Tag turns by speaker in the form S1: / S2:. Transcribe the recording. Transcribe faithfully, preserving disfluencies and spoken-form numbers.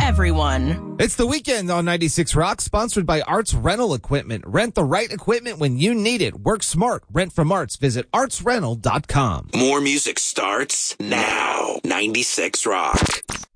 S1: everyone.
S2: It's the weekend on ninety-six Rock, sponsored by Arts Rental Equipment. Rent the right equipment when you need it. Work smart. Rent from Arts. Visit arts rental dot com.
S3: More music starts now. ninety-six Rock.